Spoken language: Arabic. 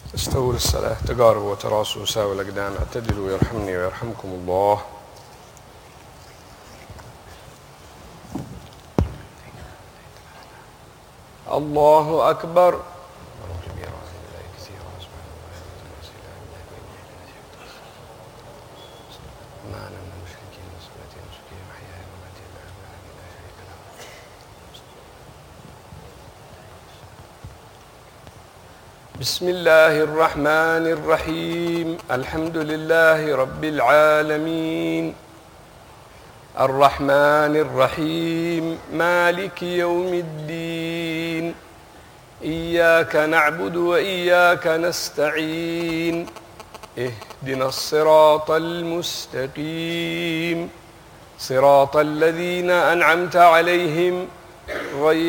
استووا للصلاة، تقاربوا وتراصوا وساووا الأقدام، اعتدلوا يرحمني ويرحمكم الله. الله أكبر. بسم الله الرحمن الرحيم. الحمد لله رب العالمين، الرحمن الرحيم، مالك يوم الدين، إياك نعبد وإياك نستعين، اهدنا الصراط المستقيم، صراط الذين أنعمت عليهم غير